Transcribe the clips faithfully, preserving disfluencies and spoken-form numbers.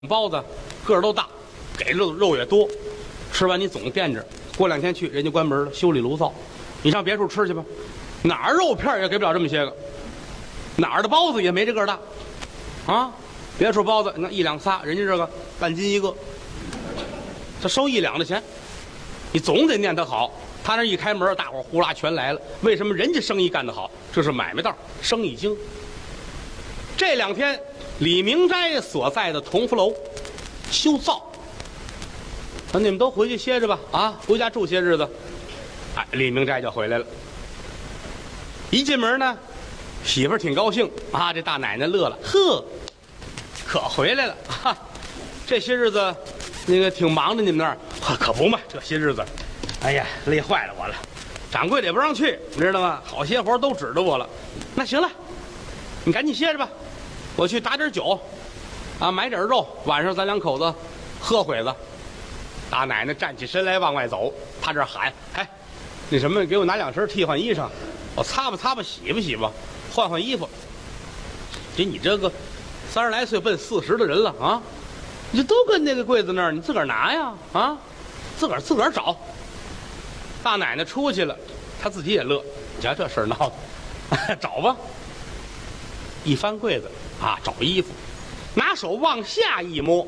包子个儿都大，给肉肉也多，吃完你总惦着。过两天去，人家关门了，修理炉灶，你上别处吃去吧，哪儿肉片也给不了这么些个，哪儿的包子也没这个大，啊，别处包子那一两仨，人家这个半斤一个，他收一两的钱，你总得念他好。他那一开门，大伙儿呼啦全来了。为什么人家生意干得好？这是买卖道，生意精。这两天，李明斋所在的同福楼修灶，那你们都回去歇着吧，啊，回家住些日子。哎，李明斋就回来了。一进门呢，媳妇儿挺高兴啊，这大奶奶乐了，呵，可回来了哈。这些日子，那个挺忙的，你们那儿可不嘛？这些日子，哎呀，累坏了我了。掌柜的也不让去，你知道吗？好些活都指着我了。那行了，你赶紧歇着吧。我去打点酒，啊，买点肉，晚上咱两口子喝会子。大奶奶站起身来往外走，他这喊：“哎，那什么，给我拿两身替换衣裳，我擦吧擦吧，洗吧洗吧，换换衣服。这你这个三十来岁奔四十的人了啊，你就都跟那个柜子那儿，你自个儿拿呀，啊，自个儿自个儿找。”大奶奶出去了，她自己也乐，你瞧这事儿闹的，找吧。一翻柜子啊，找衣服，拿手往下一摸，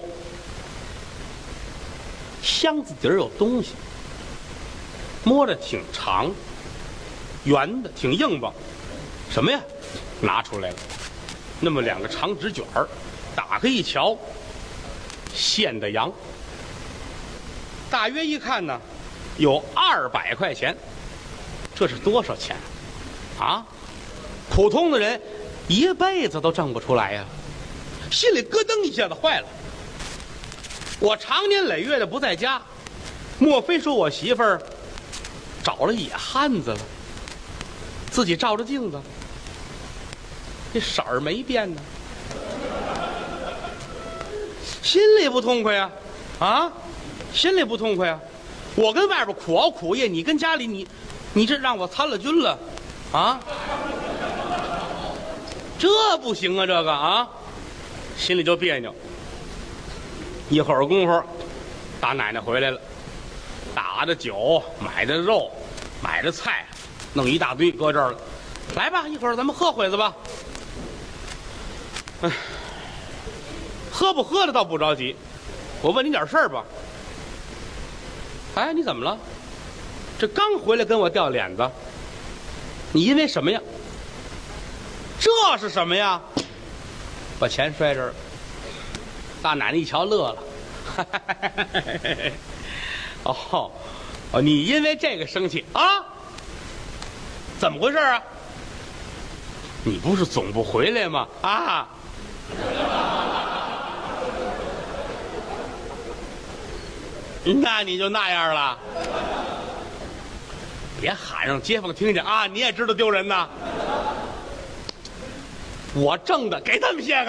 箱子底儿有东西，摸着挺长，圆的，挺硬邦。什么呀？拿出来了，那么两个长纸卷儿，打开一瞧，现的羊。大约一看呢，有二百块钱，这是多少钱啊？普通的人一辈子都挣不出来呀，心里咯噔一下子坏了。我长年累月的不在家，莫非说我媳妇儿找了野汉子了？自己照着镜子，这色儿没变呢，心里不痛快呀，啊，心里不痛快呀。我跟外边苦熬苦夜，你跟家里你，你这让我参了军了，啊？这不行啊，这个啊，心里就别扭。一会儿功夫，大奶奶回来了，打的酒，买的肉，买的菜，弄一大堆搁这儿了。来吧，一会儿咱们喝会子吧。哎，喝不喝的倒不着急，我问你点事儿吧。哎，你怎么了？这刚回来跟我掉脸子，你因为什么呀？这是什么呀？把钱摔这儿了。大奶奶一瞧乐了，哦，哦，你因为这个生气啊？怎么回事啊？你不是总不回来吗？啊？那你就那样了，别喊让街坊听见啊！你也知道丢人呐。我挣的给他们些个。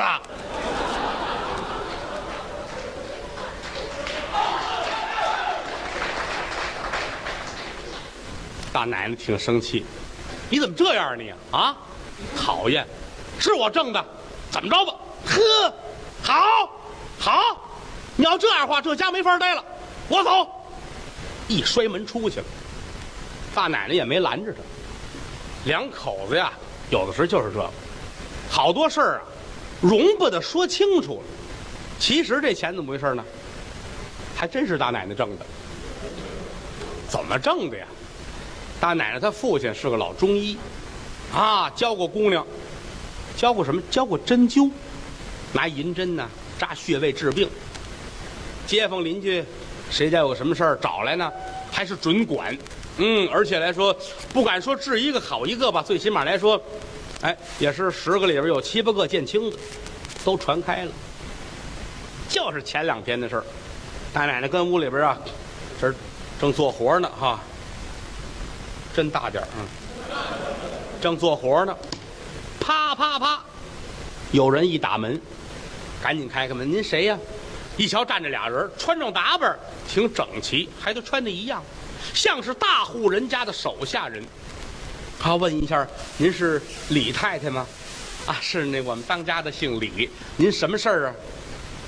大奶奶挺生气，你怎么这样你啊？讨厌，是我挣的，怎么着吧？呵，好，好，你要这样的话，这家没法待了，我走。一摔门出去了，大奶奶也没拦着他。两口子呀，有的时候就是这个。好多事儿啊，容不得说清楚了。其实这钱怎么回事呢？还真是大奶奶挣的。怎么挣的呀？大奶奶她父亲是个老中医，啊，教过姑娘，教过什么？教过针灸，拿银针呢扎穴位治病。街坊邻居谁家有个什么事儿找来呢，还是准管。嗯，而且来说，不敢说治一个好一个吧，最起码来说。哎，也是十个里边有七八个见轻的，都传开了。就是前两天的事儿，大奶奶跟屋里边啊，这正做活呢哈，真大点儿啊，正做活呢，啪啪啪，有人一打门，赶紧开开门，您谁呀？一瞧站着俩人，穿上打扮挺整齐，还都穿的一样，像是大户人家的手下人。他问一下，您是李太太吗？啊，是那我们当家的姓李，您什么事儿啊？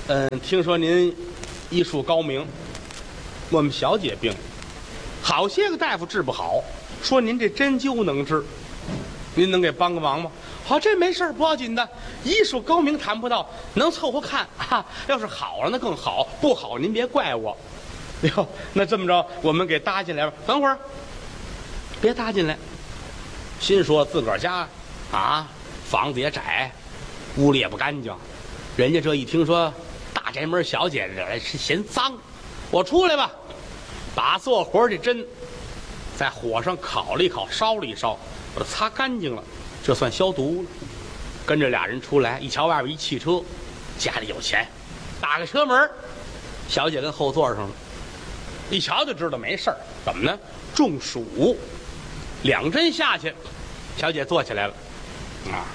嗯，听说您医术高明，我们小姐病，好些个大夫治不好，说您这针灸能治，您能给帮个忙吗？好，这没事不要紧的，医术高明谈不到，能凑合看啊。要是好了那更好，不好您别怪我。哟，那这么着，我们给搭进来吧。等会儿，别搭进来。心说自个儿家啊，房子也窄，屋里也不干净，人家这一听说大宅门小姐这是嫌脏，我出来吧，把做活这针在火上烤了一烤，烧了一烧，把它擦干净了，这算消毒了。跟着俩人出来，一瞧外边一汽车，家里有钱，打开车门，小姐跟后座上了，一瞧就知道没事儿。怎么呢？中暑，两针下去，小姐坐起来了，啊，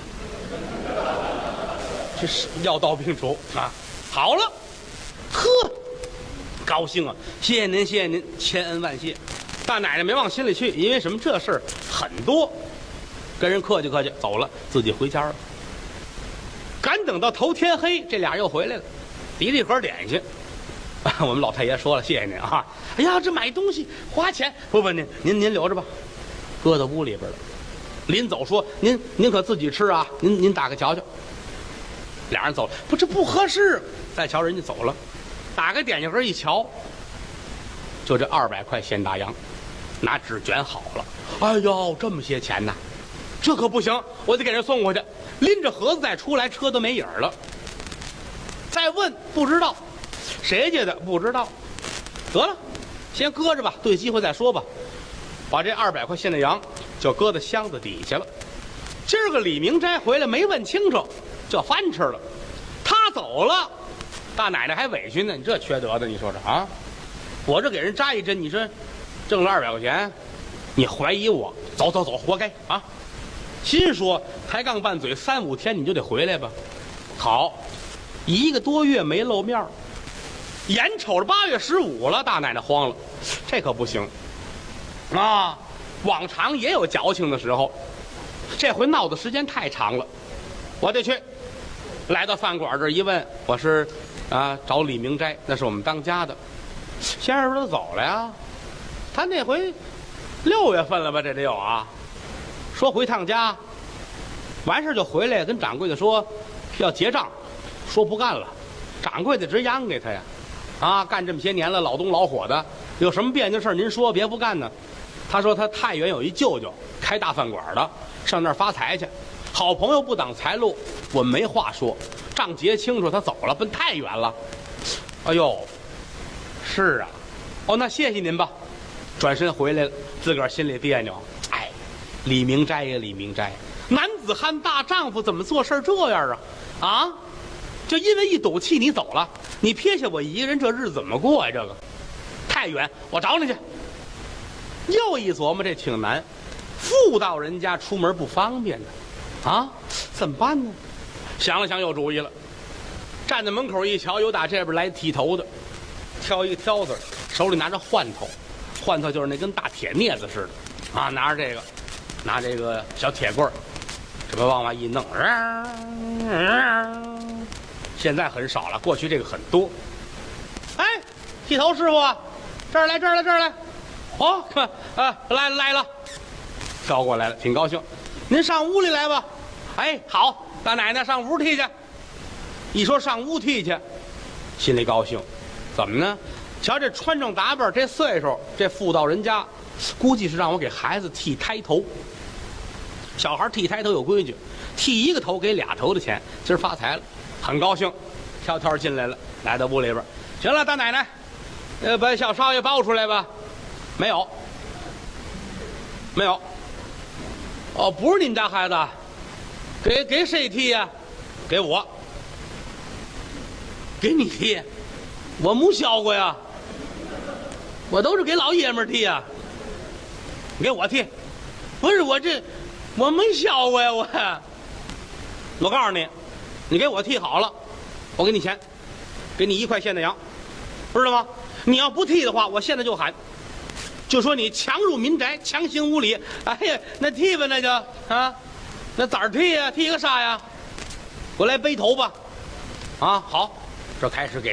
这是药到病除啊，好了，呵，高兴啊！谢谢您，谢谢您，千恩万谢。大奶奶没往心里去，因为什么？这事儿很多，跟人客气客气，走了，自己回家了。赶等到头天黑，这俩又回来了，提了一盒点心。我们老太爷说了，谢谢您啊！哎呀，这买东西花钱，不不，您您您留着吧，搁到屋里边了。临走说，您您可自己吃啊，您您打开瞧瞧。俩人走了，不，这不合适。再瞧人家走了，打开点心盒一瞧，就这二百块现大洋，拿纸卷好了。哎呦，这么些钱呐，这可不行，我得给人送回去。拎着盒子再出来，车都没影了。再问不知道，谁家的不知道，得了，先搁着吧，对机会再说吧。把这二百块现大洋就搁在箱子底下了。今儿个李明斋回来没问清楚，就翻吃了。他走了，大奶奶还委屈呢。你这缺德的，你说说啊！我这给人扎一针，你说挣了二百块钱，你怀疑我？走走走，活该啊！心说抬杠拌嘴，三五天你就得回来吧。好，一个多月没露面，眼瞅着八月十五了，大奶奶慌了，这可不行啊！往常也有矫情的时候，这回闹的时间太长了，我得去。来到饭馆这儿一问，我是啊找李明斋，那是我们当家的。先生说他走了呀，他那回六月份了吧，这得有啊。说回趟家，完事就回来跟掌柜的说要结账，说不干了，掌柜的直央给他呀，啊，干这么些年了，老东老伙的，有什么别扭事您说，别不干呢。他说他太原有一舅舅开大饭馆的，上那儿发财去，好朋友不挡财路，我们没话说，账结清楚，他走了，奔太原了。哎呦，是啊，哦，那谢谢您吧。转身回来了，自个儿心里别扭。哎，李明斋呀，李明斋，男子汉大丈夫怎么做事这样啊？啊，就因为一赌气你走了，你撇下我一个人，这日子怎么过呀？这个太远，我找你去。又一琢磨，这挺难，妇道人家出门不方便呢，啊，怎么办呢？想了想，有主意了。站在门口一瞧，有打这边来剃头的，挑一个挑子，手里拿着换头，换头就是那跟大铁镊子似的，啊，拿着这个，拿这个小铁棍儿，这么往外一弄，现在很少了，过去这个很多。哎，剃头师傅，这儿来，这儿来，这儿来。哦，啊，来了来了，招过来了，挺高兴。您上屋里来吧。哎，好，大奶奶上屋剃去。一说上屋剃去，心里高兴。怎么呢？瞧这穿上打扮，这岁数，这妇道人家，估计是让我给孩子剃胎头。小孩剃胎头有规矩，剃一个头给俩头的钱。今儿发财了，很高兴，挑挑进来了，来到屋里边。行了，大奶奶，呃，把小少爷抱出来吧。没有，没有。哦，不是你们家孩子，给给谁剃呀？给我，给你剃，我没削过呀，我都是给老爷们儿剃呀。你给我剃，不是我这，我没削过呀，我。我告诉你，你给我剃好了，我给你钱，给你一块现大洋，知道吗？你要不剃的话，我现在就喊。就说你强入民宅，强行无礼。哎呀，那剃吧，那就啊，那咋儿剃呀？剃个啥呀？我来背头吧。啊，好， 这开始给